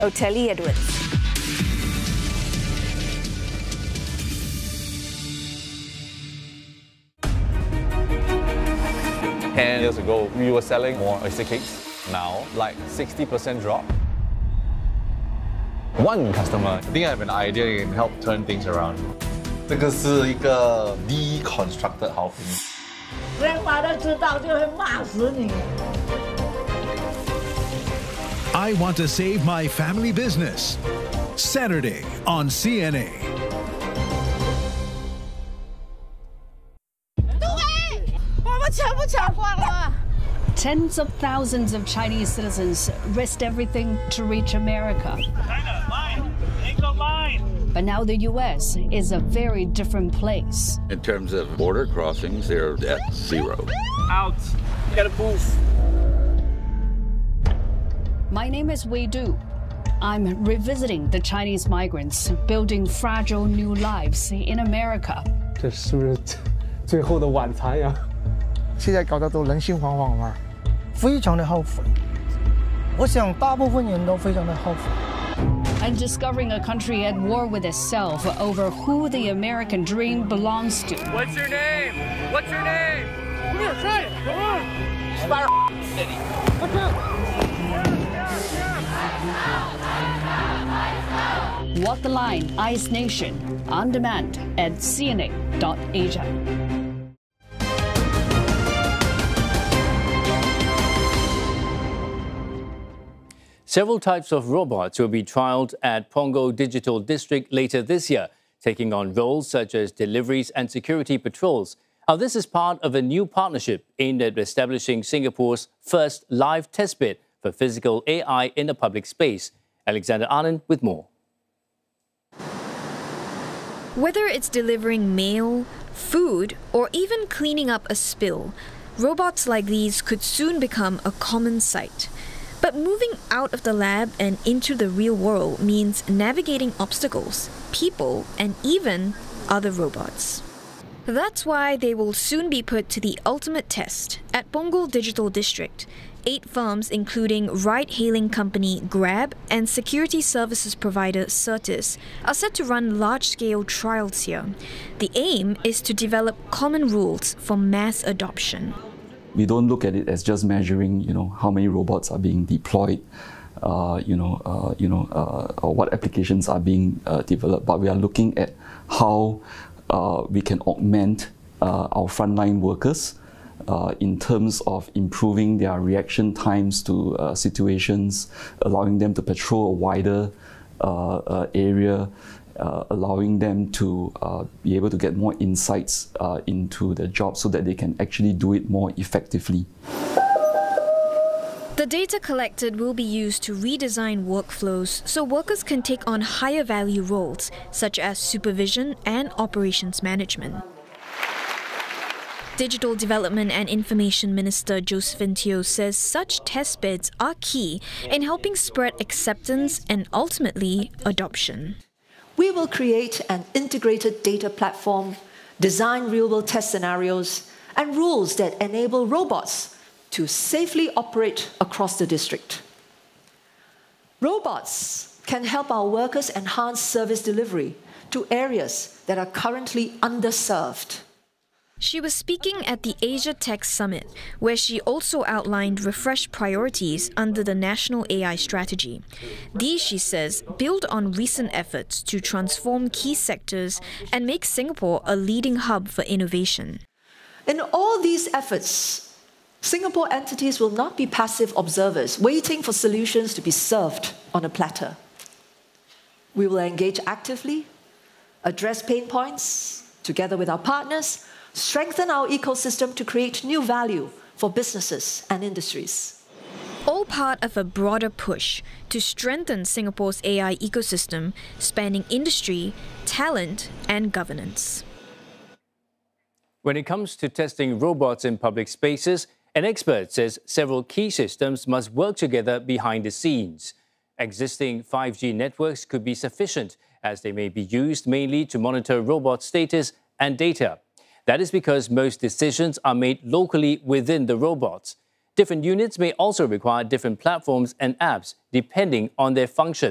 Otelli Edwards. 10 years ago, we were selling more oyster cakes. Now, like 60% drop. One customer, I think I have an idea that can help turn things around. 这个是一个 deconstructed 豪平。 Grandfather 知道就会骂死你。 I want to save my family business. Saturday on CNA. Tens of thousands of Chinese citizens risked everything to reach America. China, mine. Ain't mine. But now the U.S. is a very different place. In terms of border crossings, they're at 0. Out. You gotta move. My name is Wei Du. I'm revisiting the Chinese migrants building fragile new lives in America. 这是不是最后的晚餐呀？ 现在搞得都人心惶惶嘛，非常的后悔。我想大部分人都非常的后悔。 And discovering a country at war with itself over who the American dream belongs to. What's your name? What's your name? Come here, try it. Come on. Fire city. What's up? Walk the Line, Ice Nation, on demand at cna.asia. Several types of robots will be trialled at Punggol Digital District later this year, taking on roles such as deliveries and security patrols. Now, this is part of a new partnership aimed at establishing Singapore's first live testbed for physical AI in a public space. Alexander Anand with more. Whether it's delivering mail, food, or even cleaning up a spill, robots like these could soon become a common sight. But moving out of the lab and into the real world means navigating obstacles, people, and even other robots. That's why they will soon be put to the ultimate test at Punggol Digital District. 8 firms, including ride-hailing company Grab and security services provider Certis, are set to run large-scale trials here. The aim is to develop common rules for mass adoption. We don't look at it as just measuring, how many robots are being deployed, or what applications are being developed. But we are looking at how we can augment our frontline workers in terms of improving their reaction times to situations, allowing them to patrol a wider area, allowing them to be able to get more insights into the job so that they can actually do it more effectively. The data collected will be used to redesign workflows so workers can take on higher value roles such as supervision and operations management. Digital Development and Information Minister Josephine Teo says such testbeds are key in helping spread acceptance and ultimately adoption. We will create an integrated data platform, design real-world test scenarios, and rules that enable robots to safely operate across the district. Robots can help our workers enhance service delivery to areas that are currently underserved. She was speaking at the Asia Tech Summit, where she also outlined refreshed priorities under the National AI Strategy. These, she says, build on recent efforts to transform key sectors and make Singapore a leading hub for innovation. In all these efforts, Singapore entities will not be passive observers waiting for solutions to be served on a platter. We will engage actively, address pain points, together with our partners, strengthen our ecosystem to create new value for businesses and industries. All part of a broader push to strengthen Singapore's AI ecosystem, spanning industry, talent, and governance. When it comes to testing robots in public spaces, an expert says several key systems must work together behind the scenes. Existing 5G networks could be sufficient, as they may be used mainly to monitor robot status and data. That is because most decisions are made locally within the robots. Different units may also require different platforms and apps depending on their function.